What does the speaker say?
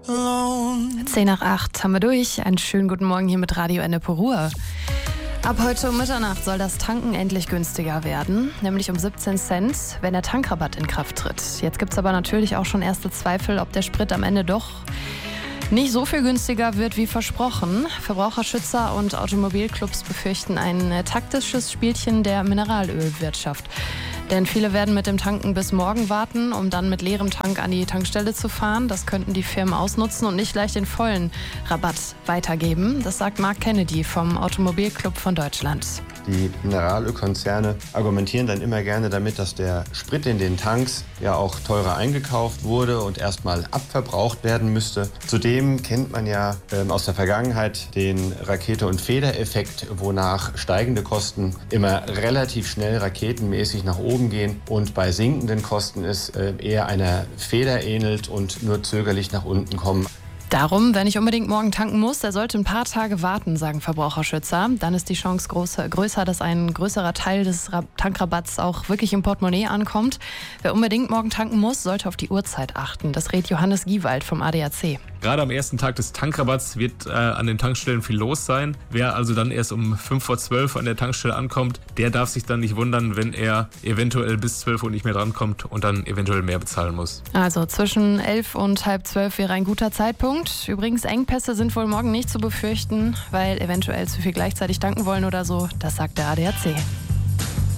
10 nach 8 haben wir durch. Einen schönen guten Morgen hier mit Radio Ennepe Ruhr. Ab heute um Mitternacht soll das Tanken endlich günstiger werden, nämlich um 17 Cent, wenn der Tankrabatt in Kraft tritt. Jetzt gibt es aber natürlich auch schon erste Zweifel, ob der Sprit am Ende doch nicht so viel günstiger wird wie versprochen. Verbraucherschützer und Automobilclubs befürchten ein taktisches Spielchen der Mineralölwirtschaft. Denn viele werden mit dem Tanken bis morgen warten, um dann mit leerem Tank an die Tankstelle zu fahren. Das könnten die Firmen ausnutzen und nicht gleich den vollen Rabatt weitergeben. Das sagt Mark Kennedy vom Automobilclub von Deutschland. Die Mineralölkonzerne argumentieren dann immer gerne damit, dass der Sprit in den Tanks ja auch teurer eingekauft wurde und erstmal abverbraucht werden müsste. Zudem kennt man ja aus der Vergangenheit den Rakete- und Federeffekt, wonach steigende Kosten immer relativ schnell raketenmäßig nach oben gehen und bei sinkenden Kosten es eher einer Feder ähnelt und nur zögerlich nach unten kommen. Darum, wer nicht unbedingt morgen tanken muss, der sollte ein paar Tage warten, sagen Verbraucherschützer. Dann ist die Chance größer, dass ein größerer Teil des Tankrabatts auch wirklich im Portemonnaie ankommt. Wer unbedingt morgen tanken muss, sollte auf die Uhrzeit achten. Das rät Johannes Giewald vom ADAC. Gerade am ersten Tag des Tankrabatts wird an den Tankstellen viel los sein. Wer also dann erst um 5:12 an der Tankstelle ankommt, der darf sich dann nicht wundern, wenn er eventuell bis 12 Uhr nicht mehr drankommt und dann eventuell mehr bezahlen muss. Also zwischen 11 und halb 12 wäre ein guter Zeitpunkt. Übrigens, Engpässe sind wohl morgen nicht zu befürchten, weil eventuell zu viel gleichzeitig tanken wollen oder so. Das sagt der ADAC.